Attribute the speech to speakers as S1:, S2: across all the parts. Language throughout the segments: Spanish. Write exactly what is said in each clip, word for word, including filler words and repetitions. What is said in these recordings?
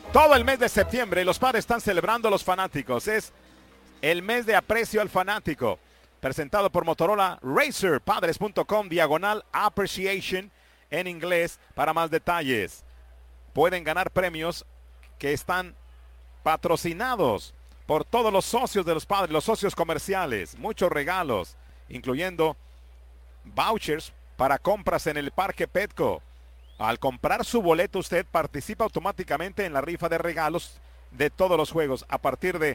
S1: Todo el mes de septiembre los Padres están celebrando a los fanáticos. Es el mes de aprecio al fanático. Presentado por Motorola Razr, padres punto com, diagonal appreciation en inglés para más detalles. Pueden ganar premios que están patrocinados por todos los socios de los Padres, los socios comerciales. Muchos regalos, incluyendo vouchers para compras en el Parque Petco. Al comprar su boleto, usted participa automáticamente en la rifa de regalos de todos los juegos. A partir de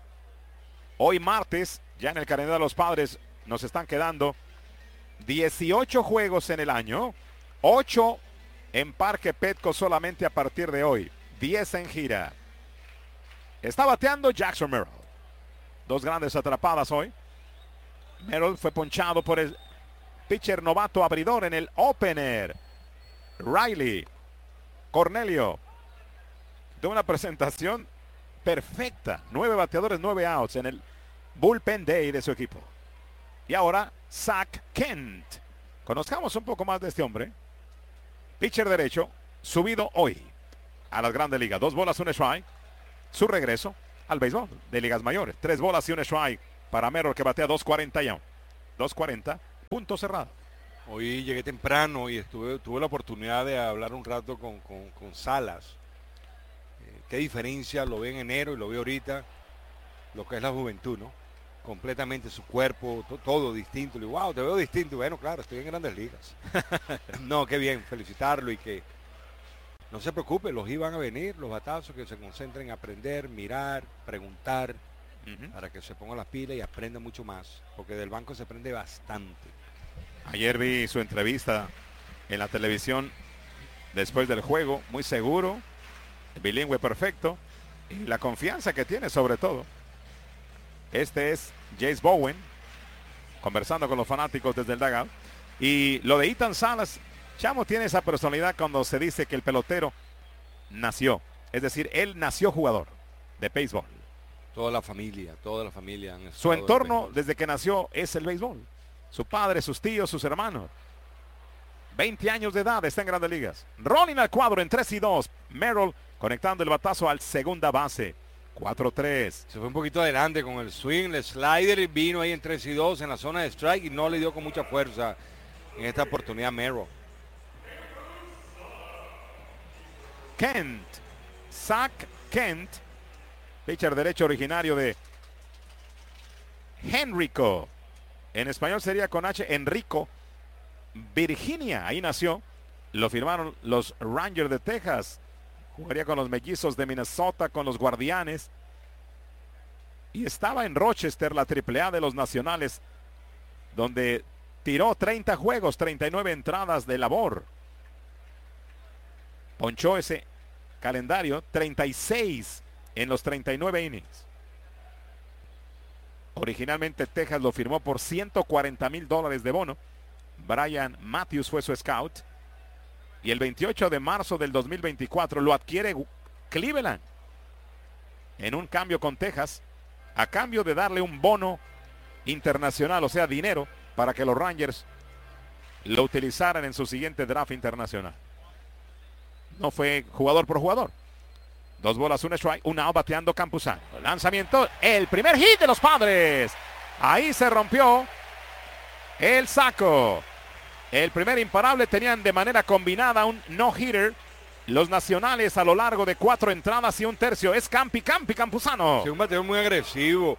S1: hoy martes, ya en el calendario de los Padres, nos están quedando dieciocho juegos en el año. ocho en Parque Petco solamente a partir de hoy. diez en gira. Está bateando Jackson Merrill. Dos grandes atrapadas hoy. Merrill fue ponchado por el pitcher novato abridor en el opener. Riley Cornelio de una presentación perfecta. Nueve bateadores, nueve outs en el bullpen day de su equipo. Y ahora Zach Kent. Conozcamos un poco más de este hombre. Pitcher derecho, subido hoy a las grandes ligas. Dos bolas, un strike. Su regreso al béisbol de ligas mayores. Tres bolas y un strike para Merrill, que batea dos cuarenta y uno. dos cuarenta, punto cerrado.
S2: Hoy llegué temprano y estuve, tuve la oportunidad de hablar un rato con, con, con Salas. Eh, qué diferencia lo ve en enero y lo ve ahorita, lo que es la juventud, ¿no? Completamente su cuerpo, to, todo distinto. Le digo, wow, te veo distinto. Bueno, claro, estoy en grandes ligas. No, qué bien, felicitarlo y que no se preocupe, los I van a venir, los batazos, que se concentren en aprender, mirar, preguntar, uh-huh. para que se pongan las pilas y aprenda mucho más, porque del banco se aprende bastante.
S1: Ayer vi su entrevista en la televisión después del juego, muy seguro, bilingüe perfecto, y la confianza que tiene sobre todo. Este es Jace Bowen, conversando con los fanáticos desde el dugout. Y lo de Ethan Salas, Chamo tiene esa personalidad cuando se dice que el pelotero nació. Es decir, él nació jugador de béisbol.
S2: Toda la familia, toda la familia. Han
S1: Su entorno desde que nació es el béisbol. Su padre, sus tíos, sus hermanos. veinte años de edad, está en Grandes Ligas. Rolling al cuadro en tres y dos. Merrill conectando el batazo al segunda base. cuatro tres.
S2: Se fue un poquito adelante con el swing, el slider, y vino ahí en tres y dos en la zona de strike y no le dio con mucha fuerza en esta oportunidad Merrill.
S1: Kent. Zach Kent. Pitcher derecho originario de Henrico. En español sería con H, Enrico, Virginia. Ahí nació. Lo firmaron los Rangers de Texas. Jugaría con los Mellizos de Minnesota, con los Guardianes. Y estaba en Rochester, la triple A de los Nacionales, donde tiró treinta juegos, treinta y nueve entradas de labor. Ponchó ese calendario, treinta y seis en los treinta y nueve innings. Originalmente Texas lo firmó por ciento cuarenta mil dólares de bono. Brian Matthews fue su scout. Y el veintiocho de marzo del dos mil veinticuatro lo adquiere Cleveland en un cambio con Texas, a cambio de darle un bono internacional, o sea, dinero, para que los Rangers lo utilizaran en su siguiente draft internacional. No fue jugador por jugador. Dos bolas, un strike, un out bateando Campuzano. Lanzamiento, el primer hit de los Padres. Ahí se rompió el saco. El primer imparable, tenían de manera combinada un no-hitter. Los Nacionales a lo largo de cuatro entradas y un tercio. Es Campi, Campi, Campuzano.
S2: Es un bateador muy agresivo.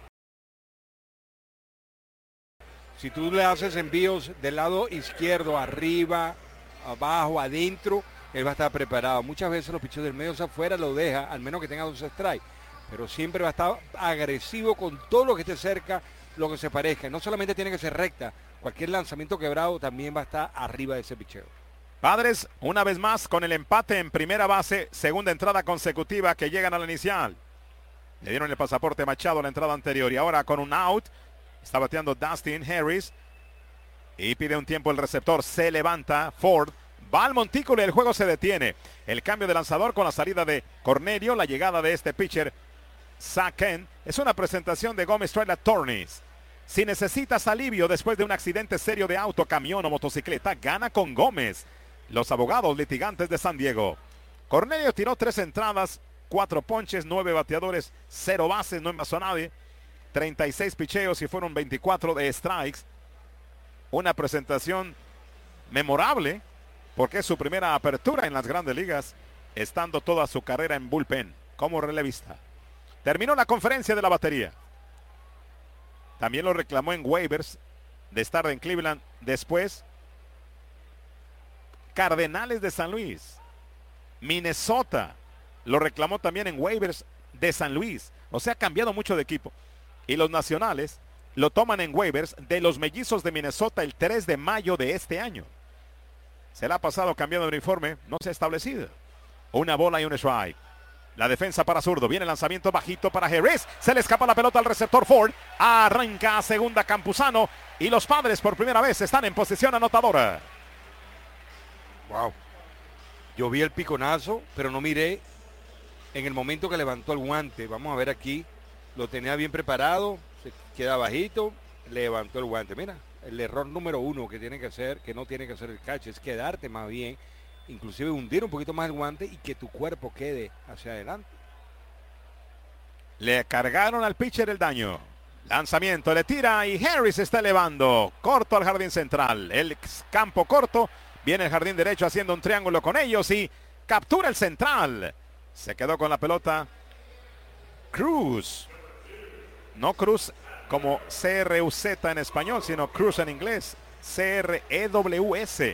S2: Si tú le haces envíos del lado izquierdo, arriba, abajo, adentro, él va a estar preparado. Muchas veces los pichos del medio hacia afuera lo deja, al menos que tenga dos strikes. Pero siempre va a estar agresivo con todo lo que esté cerca, lo que se parezca. No solamente tiene que ser recta, cualquier lanzamiento quebrado también va a estar arriba de ese picheo.
S1: Padres, una vez más con el empate en primera base, segunda entrada consecutiva que llegan a la inicial. Le dieron el pasaporte Machado a la entrada anterior y ahora con un out, está bateando Dustin Harris y pide un tiempo el receptor, se levanta Ford. Va al montículo y el juego se detiene. El cambio de lanzador con la salida de Cornelio, la llegada de este pitcher, Zach Kent. Es una presentación de Gómez Trailer Attorneys. Si necesitas alivio después de un accidente serio de auto, camión o motocicleta, gana con Gómez, los abogados litigantes de San Diego. Cornelio tiró tres entradas cuatro ponches, nueve bateadores, cero bases, no envasó a nadie, treinta y seis picheos y fueron veinticuatro de strikes. Una presentación memorable porque es su primera apertura en las grandes ligas, estando toda su carrera en bullpen como relevista. Terminó la conferencia de la batería. También lo reclamó en waivers de estar en Cleveland. Después, Cardenales de San Luis, Minnesota, lo reclamó también en waivers de San Luis. O sea, ha cambiado mucho de equipo. Y los Nacionales lo toman en waivers de los Mellizos de Minnesota el tres de mayo de este año. Se le ha pasado cambiando de uniforme, no se ha establecido. Una bola y un strike. La defensa para zurdo. Viene el lanzamiento bajito para Harris. Se le escapa la pelota al receptor Ford. Arranca a segunda Campuzano. Y los Padres por primera vez están en posición anotadora.
S2: Wow. Yo vi el piconazo, pero no miré en el momento que levantó el guante. Vamos a ver aquí. Lo tenía bien preparado. Se queda bajito. Levantó el guante. Mira, el error número uno que tiene que hacer, que no tiene que hacer el catch, es quedarte más bien. Inclusive hundir un poquito más el guante y que tu cuerpo quede hacia adelante.
S1: Le cargaron al pitcher el daño. Lanzamiento, le tira y Harris está elevando. Corto al jardín central. El campo corto. Viene el jardín derecho haciendo un triángulo con ellos y captura el central. Se quedó con la pelota Cruz. No Cruz como C R U Z en español, sino Cruz en inglés. C R E W S.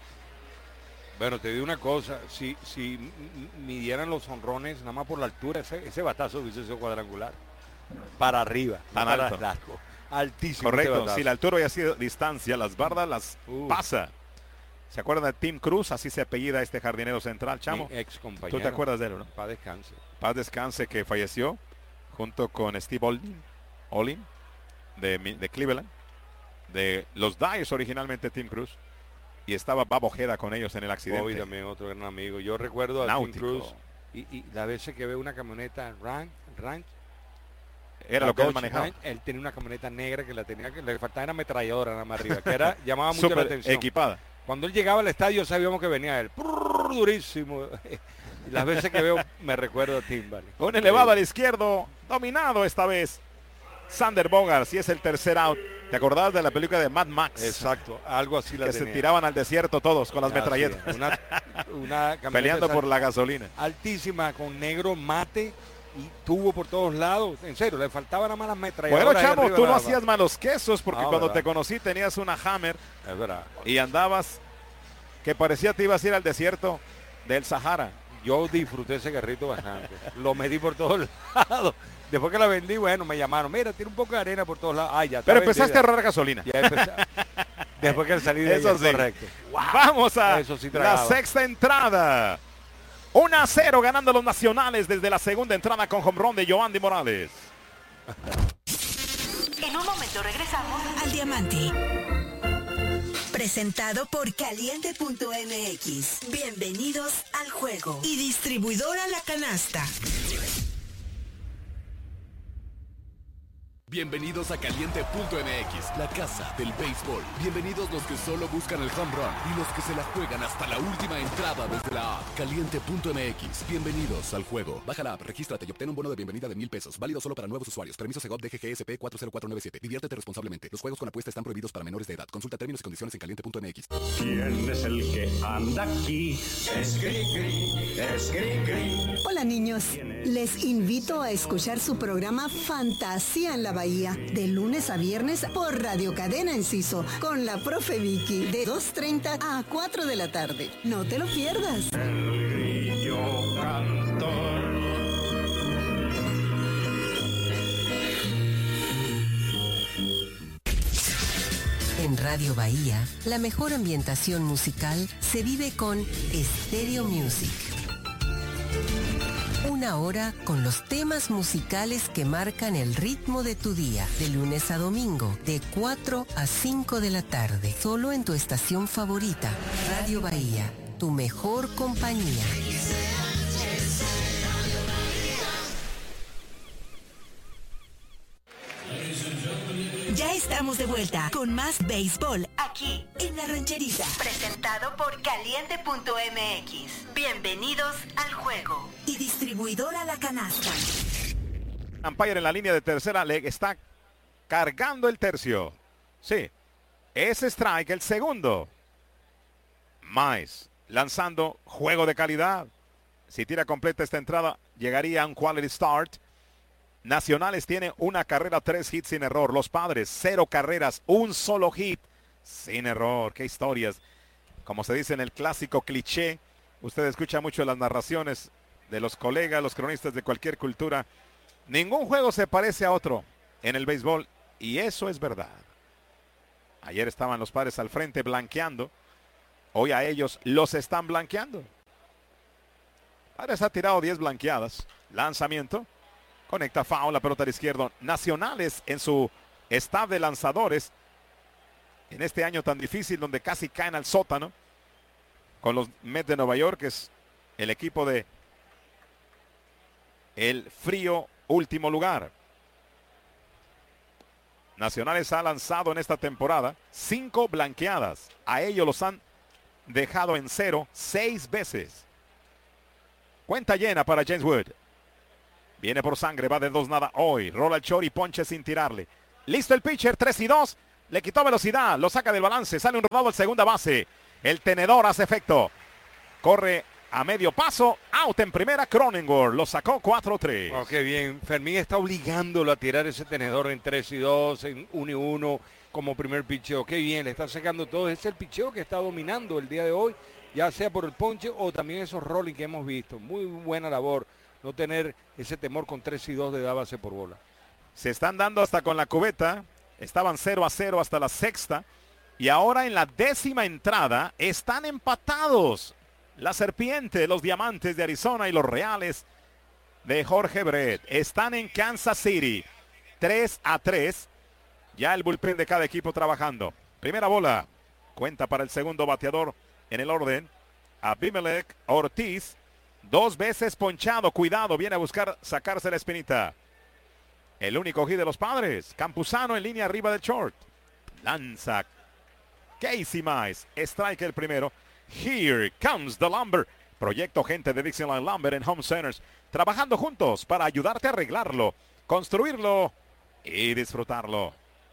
S2: Bueno, te digo una cosa, si, si midieran los honrones nada más por la altura, ese, ese batazo hubiese sido cuadrangular. Para arriba,
S1: tan
S2: para
S1: alto.
S2: largo. Altísimo.
S1: Correcto, si la altura hubiera sido distancia, las bardas las uh. pasa. ¿Se acuerdan de Tim Cruz? Así se apellida este jardinero central, Chamo.
S2: Mi ex compañero.
S1: ¿Tú te acuerdas de él, no?
S2: Paz descanse.
S1: Paz descanse, que falleció junto con Steve Olin, Olin de, de Cleveland, de los Dyers originalmente Tim Cruz. Y estaba Bob Ojeda con ellos en el accidente.
S2: Hoy también otro gran amigo. Yo recuerdo a
S1: Náutico.
S2: Tim Cruz y, y las veces que veo una camioneta Ranch, Ranch
S1: era lo que él manejaba.
S2: Ranch, él tenía una camioneta negra que la tenía, que le faltaba una ametralladora nada más arriba, que era, llamaba mucho la atención.
S1: Equipada.
S2: Cuando él llegaba al estadio sabíamos que venía él. Prrr, durísimo. Y las veces que veo me recuerdo a Tim, vale.
S1: Un elevado al izquierdo, dominado esta vez. Sander Bogaerts, y es el tercer out. ¿Te acordabas de la película de Mad Max?
S2: Exacto, algo así la
S1: que
S2: tenía.
S1: Se tiraban al desierto todos con las
S2: Así
S1: metralletas.
S2: Es, una, una
S1: peleando por la gasolina.
S2: Altísima, con negro mate y tubo por todos lados. En serio, le faltaban nada más las metralladoras.
S1: Bueno, Chamo, tú no hacías malos quesos porque
S2: no,
S1: cuando
S2: ¿verdad?
S1: te conocí tenías una Hammer.
S2: Es verdad.
S1: Y andabas que parecía te ibas a ir al desierto del Sahara.
S2: Yo disfruté ese carrito bastante. Lo medí por todos lados. Después que la vendí, bueno, me llamaron. Mira, tiene un poco de arena por todos lados. Ay, ya está.
S1: Pero empezaste
S2: vendida.
S1: a ahorrar gasolina.
S2: Ya empecé. Después que salí de
S1: Eso
S2: ahí,
S1: sí.
S2: correcto.
S1: Wow. Vamos a
S2: Eso sí
S1: la
S2: tragaba.
S1: sexta entrada. uno a cero ganando los Nacionales desde la segunda entrada con home run de Yoandy Morales.
S3: En un momento regresamos
S4: al Diamante. Presentado por Caliente punto M X. Bienvenidos al juego. Y distribuidora La Canasta.
S5: Bienvenidos a Caliente punto M X, la casa del béisbol. Bienvenidos los que solo buscan el home run y los que se la juegan hasta la última entrada desde la app. Caliente punto M X, bienvenidos al juego. Baja la app, regístrate y obtén un bono de bienvenida de mil pesos. Válido solo para nuevos usuarios. Permiso Segov D G G S P cuatro cero cuatro nueve siete. Diviértete responsablemente. Los juegos con apuesta están prohibidos para menores de edad. Consulta términos y condiciones en Caliente punto M X.
S6: ¿Quién es el que anda aquí? Es Cricri, es Cricri.
S7: Hola niños, les invito a escuchar su programa Fantasía en la Bahía, de lunes a viernes por Radio Cadena Enciso, con la profe Vicky, de dos treinta a cuatro de la tarde. No te lo pierdas.
S6: El grillo cantor.
S8: En Radio Bahía, la mejor ambientación musical se vive con Stereo Music. Una hora con los temas musicales que marcan el ritmo de tu día, de lunes a domingo, de cuatro a cinco de la tarde, solo en tu estación favorita, Radio Bahía, tu mejor compañía.
S4: Ya estamos de vuelta con más béisbol
S3: aquí
S4: en La Rancherita.
S3: Presentado por Caliente punto M X. Bienvenidos al juego.
S4: Y distribuido Distribuidora La Canasta.
S1: Umpire en la línea de tercera le está cargando el tercio. Sí, ese strike, el segundo. Mize lanzando juego de calidad. Si tira completa esta entrada, llegaría a un quality start. Nacionales tiene una carrera, tres hits sin error. Los Padres, cero carreras, un solo hit sin error. Qué historias. Como se dice en el clásico cliché, usted escucha mucho las narraciones de los colegas, los cronistas de cualquier cultura. Ningún juego se parece a otro en el béisbol, y eso es verdad. Ayer estaban los Padres al frente blanqueando. Hoy a ellos los están blanqueando. Padres ha tirado diez blanqueadas. Lanzamiento. Conecta foul, la pelota de izquierdo. Nacionales en su staff de lanzadores. En este año tan difícil donde casi caen al sótano. Con los Mets de Nueva York, que es el equipo de el frío último lugar. Nacionales ha lanzado en esta temporada cinco blanqueadas. A ellos los han dejado en cero seis veces. Cuenta llena para James Wood. Viene por sangre, va de dos nada hoy. Rola el short y ponche sin tirarle. Listo el pitcher, tres y dos. Le quitó velocidad, lo saca del balance. Sale un rodado al segunda base. El tenedor hace efecto. Corre a medio paso. Out en primera, Cronenworth. Lo sacó cuatro tres.
S2: Oh, qué bien. Fermín está obligándolo a tirar ese tenedor en tres y dos, en uno y uno, como primer picheo. Qué bien, le está sacando todo. Es el picheo que está dominando el día de hoy, ya sea por el ponche o también esos rolling que hemos visto. Muy buena labor no tener ese temor con tres y dos de dar base por bola.
S1: Se están dando hasta con la cubeta. Estaban cero a cero hasta la sexta. Y ahora en la décima entrada están empatados. La Serpiente, los Diamantes de Arizona y los Reales de Jorge Brett. Están en Kansas City. tres a tres. Ya el bullpen de cada equipo trabajando. Primera bola. Cuenta para el segundo bateador en el orden. Abimelec Ortiz. Dos veces ponchado. Cuidado, viene a buscar sacarse la espinita. El único hit de los Padres. Campuzano en línea arriba del short. Lanza Casey Mize. Strike el primero. Here comes the lumber. Proyecto gente de Dixieland Lumber en Home Centers. Trabajando juntos para ayudarte a arreglarlo, construirlo y disfrutarlo.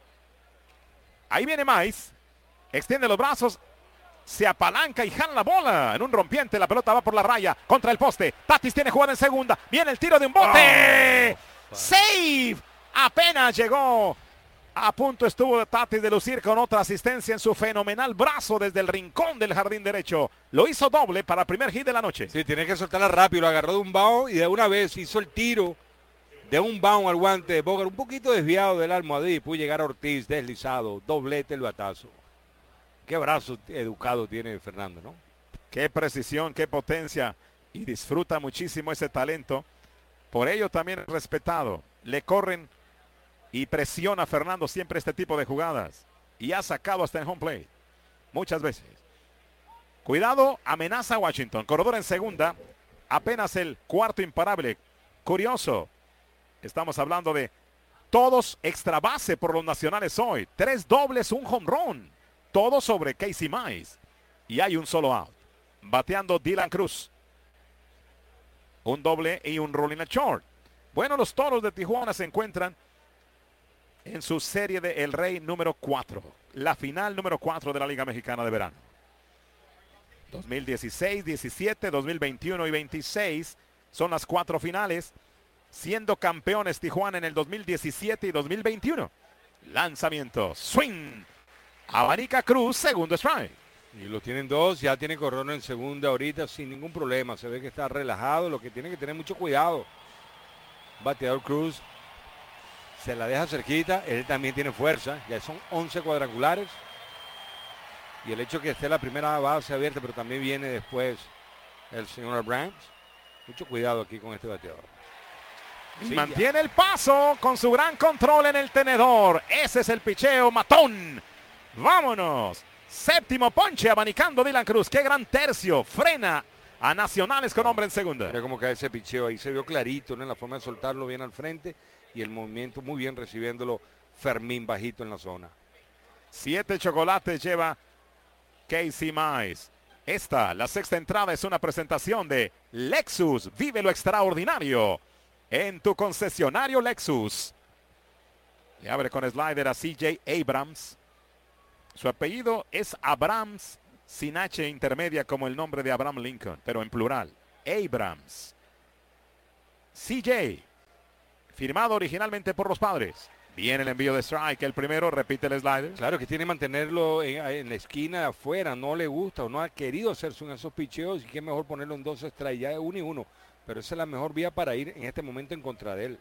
S1: Ahí viene Mize. Extiende los brazos. Se apalanca y jala la bola. En un rompiente la pelota va por la raya. Contra el poste. Tatis tiene jugada en segunda. Viene el tiro de un bote. Oh, ¡save! Apenas llegó. A punto estuvo de Tatis de lucir con otra asistencia en su fenomenal brazo desde el rincón del jardín derecho. Lo hizo doble para el primer hit de la noche.
S2: Sí, tiene que soltarla rápido. Lo agarró de un bound y de una vez hizo el tiro de un bound al guante de Bogart. Un poquito desviado del almohadí. Pudo llegar a Ortiz deslizado. Doblete el batazo. Qué brazo educado tiene Fernando, ¿no?
S1: Qué precisión, qué potencia. Y disfruta muchísimo ese talento. Por ello también es respetado. Le corren y presiona a Fernando siempre este tipo de jugadas. Y ha sacado hasta en home plate. Muchas veces. Cuidado, amenaza a Washington. Corredor en segunda. Apenas el cuarto imparable. Curioso. Estamos hablando de todos extra base por los Nacionales hoy. Tres dobles, un home run. Todo sobre Casey Mize. Y hay un solo out. Bateando Dylan Cruz. Un doble y un rolling a short. Bueno, los Toros de Tijuana se encuentran en su serie de El Rey número cuatro. La final número cuatro de la Liga Mexicana de Verano. dos mil dieciséis, diecisiete, dos mil veintiuno y veintiséis son las cuatro finales. Siendo campeones Tijuana en el dos mil diecisiete y dos mil veintiuno. Lanzamiento. Swing. Abanica Cruz, segundo strike.
S2: Y lo tienen dos, ya tiene Corona en segunda ahorita sin ningún problema. Se ve que está relajado, lo que tiene que tener mucho cuidado. Bateador Cruz se la deja cerquita, él también tiene fuerza, ya son once cuadrangulares. Y el hecho que esté la primera base abierta, pero también viene después el señor Abrams. Mucho cuidado aquí con este bateador.
S1: Sí, mantiene ya el paso con su gran control en el tenedor. Ese es el picheo matón. Vámonos. Séptimo ponche abanicando Dylan Cruz. Qué gran tercio. Frena a Nacionales con hombre en segunda.
S2: Mira cómo cae ese picheo. Ahí se vio clarito, ¿no? En la forma de soltarlo bien al frente. Y el movimiento muy bien recibiéndolo Fermín bajito en la zona.
S1: Siete chocolates lleva Casey Mize. Esta, la sexta entrada, es una presentación de Lexus. Vive lo extraordinario en tu concesionario Lexus. Le abre con slider a C J Abrams. Su apellido es Abrams, sin H intermedia como el nombre de Abraham Lincoln, pero en plural. Abrams. C J, firmado originalmente por los Padres. Viene el envío de strike, el primero, repite el slider.
S2: Claro que tiene que mantenerlo en, en la esquina de afuera, no le gusta o no ha querido hacerse en esos picheos y que es mejor ponerlo en dos strikes, ya es uno y uno. Pero esa es la mejor vía para ir en este momento en contra de él.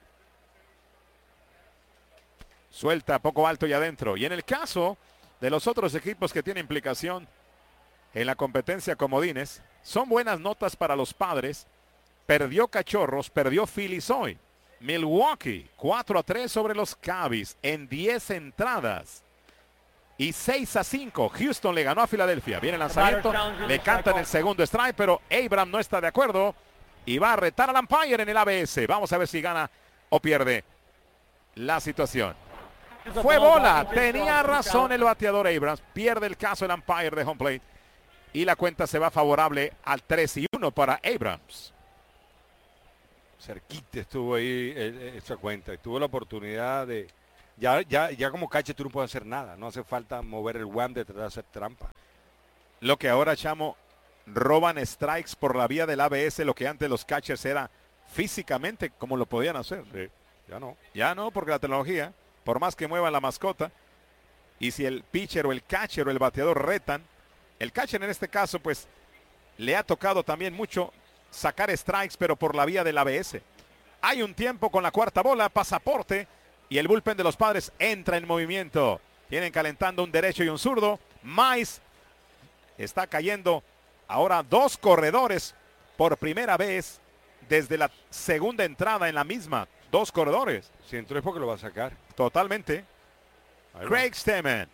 S1: Suelta poco alto y adentro. Y en el caso de los otros equipos que tienen implicación en la competencia comodines, son buenas notas para los Padres. Perdió Cachorros, perdió Phillies hoy. Milwaukee, cuatro a tres sobre los Cubbies en diez entradas. Y seis a cinco, Houston le ganó a Filadelfia. Viene el lanzamiento, le cantan el segundo strike, pero Abram no está de acuerdo y va a retar al umpire en el A B S. Vamos a ver si gana o pierde la situación. Fue bola, tenía razón el bateador Abrams, pierde el caso el umpire de home plate y la cuenta se va favorable al tres y uno para Abrams.
S2: Cerquita estuvo ahí eh, esa cuenta, tuvo la oportunidad de, ya, ya, ya como catcher tú no puedes hacer nada, no hace falta mover el guante detrás de hacer trampa.
S1: Lo que ahora, Chamo, roban strikes por la vía del A B S, lo que antes los catchers era físicamente como lo podían hacer.
S2: Sí, ya no.
S1: Ya no, porque la tecnología, por más que muevan la mascota, y si el pitcher o el catcher o el bateador retan, el catcher en este caso pues le ha tocado también mucho sacar strikes, pero por la vía del A B S. Hay un tiempo con la cuarta bola, pasaporte, y el bullpen de los Padres entra en movimiento. Tienen calentando un derecho y un zurdo. Mais está cayendo ahora dos corredores por primera vez desde la segunda entrada en la misma. Dos corredores.
S2: Si entró es porque lo va a sacar.
S1: Totalmente. Craig Stammen.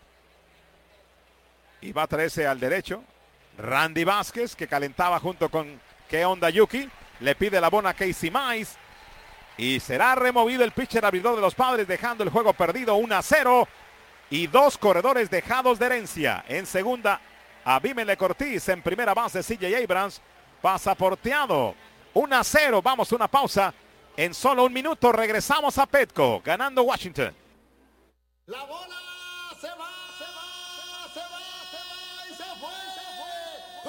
S1: Y va a traerse al derecho. Randy Vázquez, que calentaba junto con ¿Qué onda Yuki? Le pide la bona a Casey Mais. Y será removido el pitcher abridor de los Padres, dejando el juego perdido uno a cero. Y dos corredores dejados de herencia. En segunda, Abimelec Ortiz. En primera base, C J Abrams. Pasaporteado. uno a cero. Vamos a una pausa. En solo un minuto regresamos a Petco. Ganando Washington.
S9: La bola.